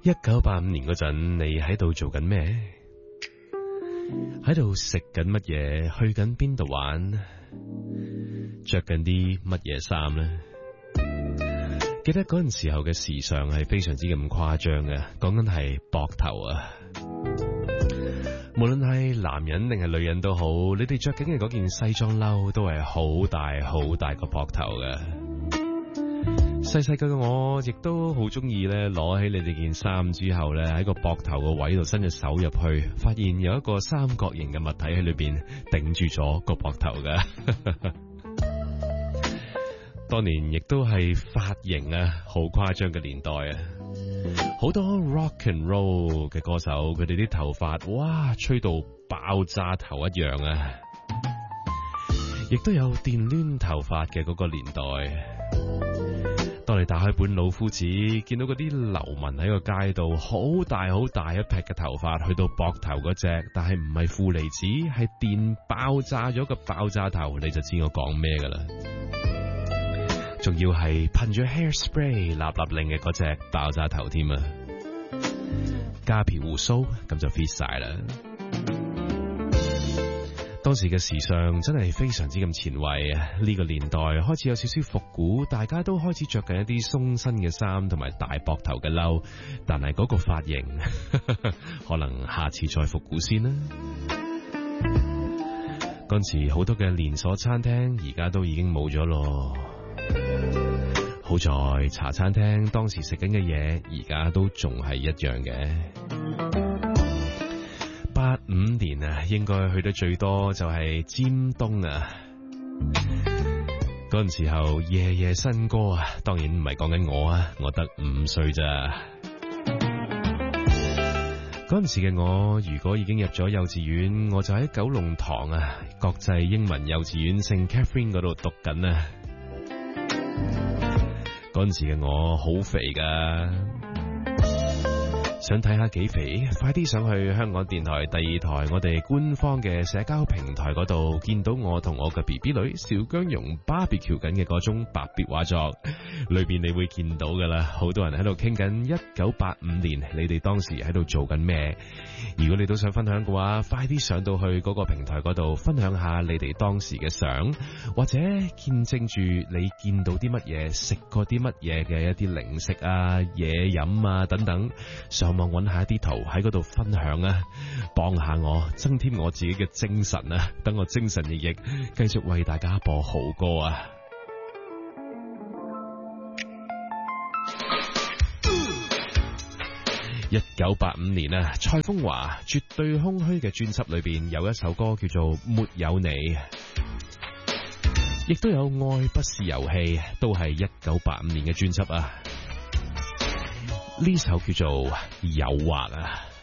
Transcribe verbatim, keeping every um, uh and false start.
一九八五年嗰陣，你喺度做緊咩？喺度食緊乜嘢？去緊邊度玩？着緊啲乜嘢衫呢？記得嗰陣時候嘅時尚係非常之咁誇張嘅，講緊係膊頭啊！無論係男人定係女人都好，你哋着緊嘅嗰件西裝褸都係好大好大個膊頭嘅。細細個嘅我亦都好中意咧，攞起你哋件衫之後咧，喺個膊頭個位度伸隻手入去，發現有一個三角形嘅物體喺裏邊頂住咗個膊頭嘅。當年亦都係髮型啊，好誇張嘅年代啊，好多 rock and roll 嘅歌手，佢哋啲頭髮哇吹到爆炸頭一樣啊，亦都有電攣頭髮嘅嗰個年代。當你打開本老夫子，見到嗰啲流民喺個街度，好大好大一撇嘅頭髮，去到膊頭嗰隻，但係唔係負離子，係電爆炸咗個爆炸頭，你就知我講咩噶啦。仲要係噴咗 hairspray 立立令嘅嗰隻爆炸頭添啊！加皮鬍鬚咁就 fit 晒啦。當時嘅時尚真係非常之咁前衛啊！呢個年代開始有少少復古，大家都開始着緊一啲鬆身嘅衫同埋大膊頭嘅褸，但係嗰個髮型可能下次再復古先啦。嗰陣時好多嘅連鎖餐廳而家都已經冇咗咯，好在茶餐廳當時食緊嘅嘢而家都仲係一樣嘅。八五年啊，應該去得最多就係尖東啊。嗰陣時候夜夜新歌啊，當然唔係講緊我啊，我得五歲咋。嗰陣時嘅我，如果已經入咗幼稚園，我就喺九龍塘啊國際英文幼稚園聖 Catherine 嗰度讀緊啊。嗰陣時嘅我好肥噶。想睇下幾肥？快啲上去香港電台第二台我哋官方嘅社交平台嗰度，見到我同我嘅 B B 女小姜蓉 barbecue 緊嘅嗰種白別畫作，裏邊你會見到噶啦，好多人喺度傾緊一九八五年，你哋當時喺度做緊咩？如果你都想分享嘅話，快啲上到去嗰個平台嗰度分享下你哋當時嘅相，或者見證住你見到啲乜嘢，食過啲乜嘢嘅一啲零食啊、嘢飲啊等等，上望揾下一啲圖喺嗰度分享啊，幫下我增添我自己嘅精神啊，等我精神奕奕，繼續為大家播好歌啊！一九八五年啊，蔡楓華絕對空虛嘅專輯裏邊有一首歌叫做《沒有你》，亦都有《愛不是遊戲》，都係一九八五年嘅專輯啊。呢首叫做誘惑啊。